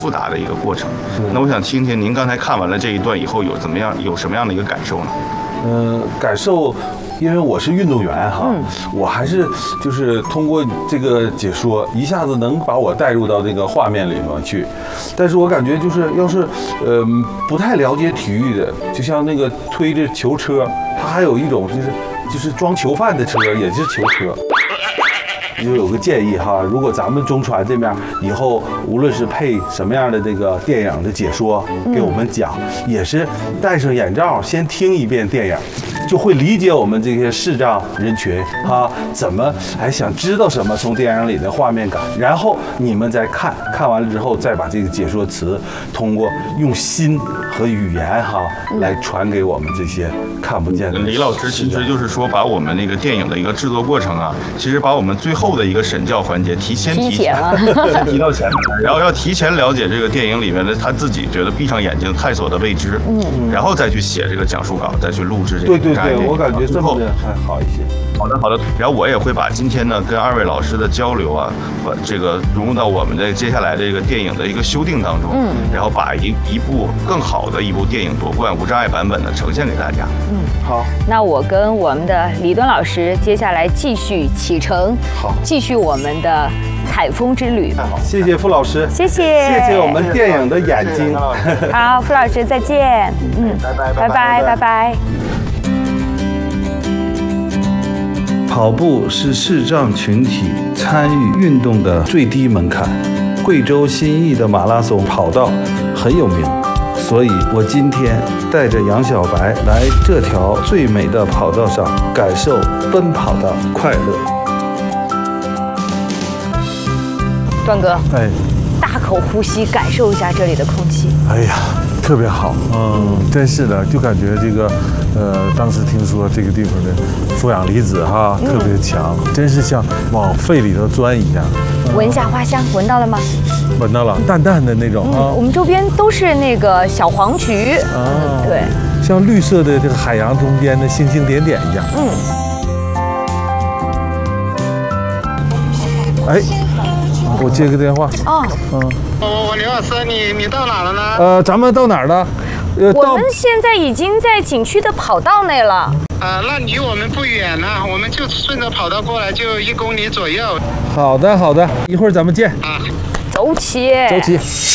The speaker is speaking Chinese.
复杂的一个过程。那我想听听您刚才看完了这一段以后有什么样的一个感受呢？ 感受。因为我是运动员哈，我还是就是通过这个解说，一下子能把我带入到这个画面里面去。但是我感觉就是要是不太了解体育的，就像那个推着球车，它还有一种就是装囚犯的车，也是球车。就有个建议哈，如果咱们中传这边以后无论是配什么样的这个电影的解说给我们讲，也是戴上眼罩先听一遍电影，就会理解我们这些视障人群怎么还想知道什么从电影里的画面感，然后你们再看完了之后，再把这个解说词通过用心和语言来传给我们这些看不见的。 李老师其实就是说，把我们那个电影的一个制作过程其实把我们最后的一一个审教环节提前了，提到前面，然后要提前了解这个电影里面的他自己觉得闭上眼睛探索的未知，然后再去写这个讲述稿，再去录制这个。 对，我感觉这么的还好一些。 好的。然后我也会把今天呢跟二位老师的交流把这个融入到我们的接下来这个电影的一个修订当中，然后把一部更好的一部电影夺冠无障碍版本呢呈现给大家。 好。 那我跟我们的李敦老师接下来继续启程， 好， 继续我们的采风之旅。 谢谢傅老师， 谢谢我们电影的眼睛。 好，傅老师再见。拜拜。 跑步是视障群体参与运动的最低门槛。贵州新义的马拉松跑道很有名，所以我今天带着杨小白来这条最美的跑道上，感受奔跑的快乐。 段哥，大口呼吸，感受一下这里的空气。 哎呀，特别好，真是的，就感觉这个，当时听说这个地方的负氧离子特别强，真是像往肺里头钻一样。 闻一下花香，闻到了吗？ 闻到了，淡淡的那种我们周边都是那个小黄菊，对， 像绿色的这个海洋中间的星星点点一样。我接个电话。 刘老师，你到哪了呢？ 咱们到哪儿了？ 我们现在已经在景区的跑道内了。 那离我们不远呢，我们就顺着跑道过来，就1公里左右。 好的，一会儿咱们见。 走起。